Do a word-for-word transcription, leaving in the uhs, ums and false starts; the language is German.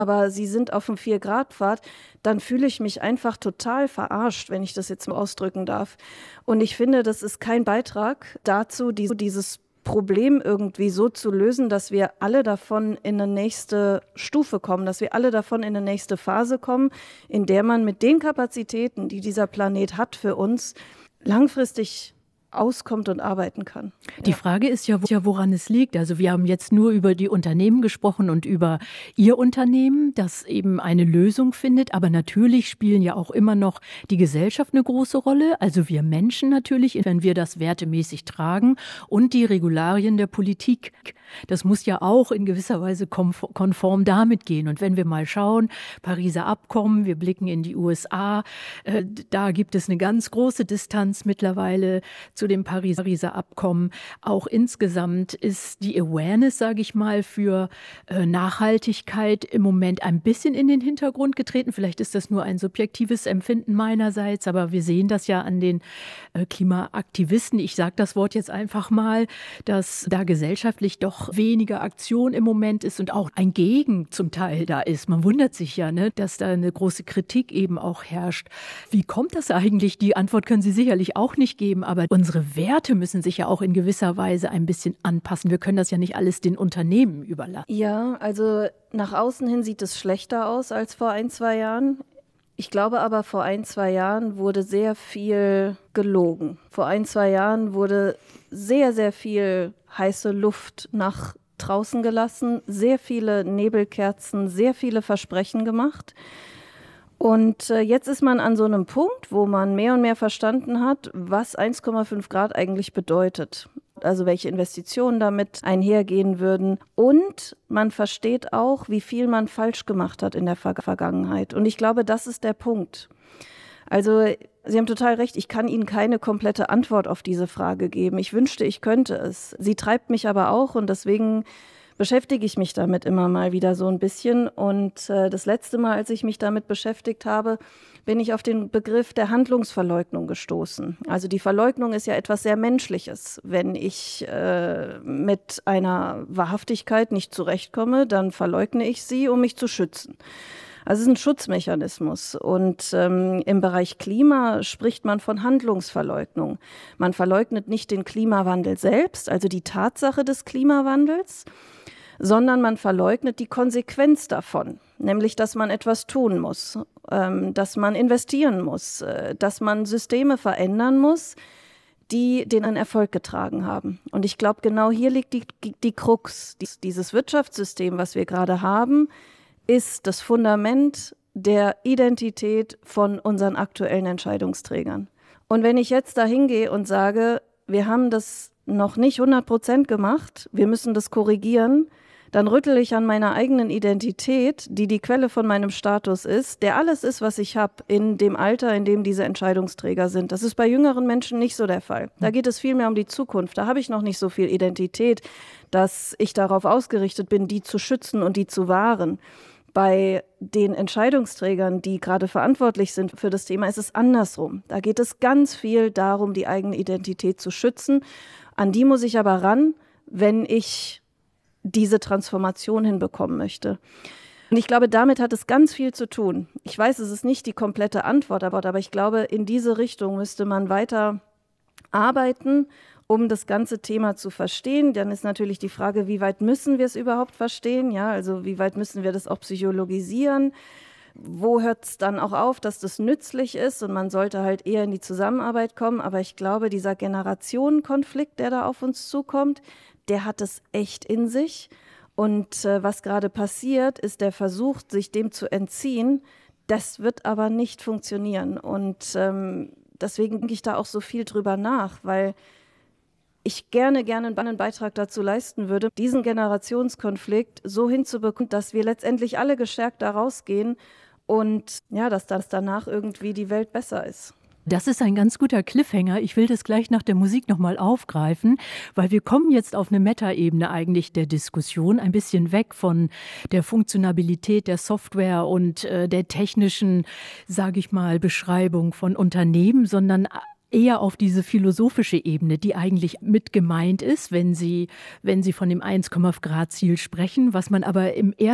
aber sie sind auf dem vier-Grad-Pfad, dann fühle ich mich einfach total verarscht, wenn ich das jetzt mal ausdrücken darf. Und ich finde, das ist kein Beitrag dazu, dieses Problem irgendwie so zu lösen, dass wir alle davon in eine nächste Stufe kommen, dass wir alle davon in eine nächste Phase kommen, in der man mit den Kapazitäten, die dieser Planet hat für uns, langfristig auskommt und arbeiten kann. Die Frage ist ja, woran es liegt. Also wir haben jetzt nur über die Unternehmen gesprochen und über Ihr Unternehmen, das eben eine Lösung findet. Aber natürlich spielen ja auch immer noch die Gesellschaft eine große Rolle. Also wir Menschen natürlich, wenn wir das wertemäßig tragen, und die Regularien der Politik. Das muss ja auch in gewisser Weise konform damit gehen. Und wenn wir mal schauen, Pariser Abkommen, wir blicken in die U S A, äh, da gibt es eine ganz große Distanz mittlerweile zu dem Pariser Abkommen. Auch insgesamt ist die Awareness, sage ich mal, für äh, Nachhaltigkeit im Moment ein bisschen in den Hintergrund getreten. Vielleicht ist das nur ein subjektives Empfinden meinerseits, aber wir sehen das ja an den äh, Klimaaktivisten. Ich sage das Wort jetzt einfach mal, dass da gesellschaftlich doch weniger Aktion im Moment ist und auch ein Gegen zum Teil da ist. Man wundert sich ja, ne, dass da eine große Kritik eben auch herrscht. Wie kommt das eigentlich? Die Antwort können Sie sicherlich auch nicht geben, aber unsere Werte müssen sich ja auch in gewisser Weise ein bisschen anpassen. Wir können das ja nicht alles den Unternehmen überlassen. Ja, also nach außen hin sieht es schlechter aus als vor ein, zwei Jahren. Ich glaube aber, vor ein, zwei Jahren wurde sehr viel gelogen. Vor ein, zwei Jahren wurde sehr, sehr viel heiße Luft nach draußen gelassen, sehr viele Nebelkerzen, sehr viele Versprechen gemacht. Und äh, jetzt ist man an so einem Punkt, wo man mehr und mehr verstanden hat, was eins Komma fünf Grad eigentlich bedeutet. Also welche Investitionen damit einhergehen würden. Und man versteht auch, wie viel man falsch gemacht hat in der Ver- Vergangenheit. Und ich glaube, das ist der Punkt. Also Sie haben total recht, ich kann Ihnen keine komplette Antwort auf diese Frage geben. Ich wünschte, ich könnte es. Sie treibt mich aber auch und deswegen beschäftige ich mich damit immer mal wieder so ein bisschen. Und äh, das letzte Mal, als ich mich damit beschäftigt habe, bin ich auf den Begriff der Handlungsverleugnung gestoßen. Also die Verleugnung ist ja etwas sehr Menschliches. Wenn ich äh, mit einer Wahrhaftigkeit nicht zurechtkomme, dann verleugne ich sie, um mich zu schützen. Also es ist ein Schutzmechanismus und ähm, im Bereich Klima spricht man von Handlungsverleugnung. Man verleugnet nicht den Klimawandel selbst, also die Tatsache des Klimawandels, sondern man verleugnet die Konsequenz davon, nämlich dass man etwas tun muss, ähm, dass man investieren muss, äh, dass man Systeme verändern muss, die den einen Erfolg getragen haben. Und ich glaube, genau hier liegt die, die Krux. Dieses Wirtschaftssystem, was wir gerade haben, ist das Fundament der Identität von unseren aktuellen Entscheidungsträgern. Und wenn ich jetzt da hingehe und sage, wir haben das noch nicht hundert Prozent gemacht, wir müssen das korrigieren, dann rüttle ich an meiner eigenen Identität, die die Quelle von meinem Status ist, der alles ist, was ich habe in dem Alter, in dem diese Entscheidungsträger sind. Das ist bei jüngeren Menschen nicht so der Fall. Da geht es viel mehr um die Zukunft. Da habe ich noch nicht so viel Identität, dass ich darauf ausgerichtet bin, die zu schützen und die zu wahren. Bei den Entscheidungsträgern, die gerade verantwortlich sind für das Thema, ist es andersrum. Da geht es ganz viel darum, die eigene Identität zu schützen. An die muss ich aber ran, wenn ich diese Transformation hinbekommen möchte. Und ich glaube, damit hat es ganz viel zu tun. Ich weiß, es ist nicht die komplette Antwort, aber ich glaube, in diese Richtung müsste man weiter arbeiten, um das ganze Thema zu verstehen. Dann ist natürlich die Frage, wie weit müssen wir es überhaupt verstehen? Ja, also wie weit müssen wir das auch psychologisieren? Wo hört es dann auch auf, dass das nützlich ist? Und man sollte halt eher in die Zusammenarbeit kommen. Aber ich glaube, dieser Generationenkonflikt, der da auf uns zukommt, der hat es echt in sich. Und äh, was gerade passiert, ist der Versuch, sich dem zu entziehen. Das wird aber nicht funktionieren. Und ähm, deswegen denke ich da auch so viel drüber nach, weil ich gerne, gerne einen Beitrag dazu leisten würde, diesen Generationskonflikt so hinzubekommen, dass wir letztendlich alle gestärkt da rausgehen und ja, dass das danach irgendwie die Welt besser ist. Das ist ein ganz guter Cliffhanger. Ich will das gleich nach der Musik nochmal aufgreifen, weil wir kommen jetzt auf eine Metaebene eigentlich der Diskussion, ein bisschen weg von der Funktionabilität der Software und äh, der technischen, sage ich mal, Beschreibung von Unternehmen, sondern eher auf diese philosophische Ebene, die eigentlich mit gemeint ist, wenn Sie, wenn Sie von dem eins Komma fünf Grad Ziel sprechen, was man aber im ersten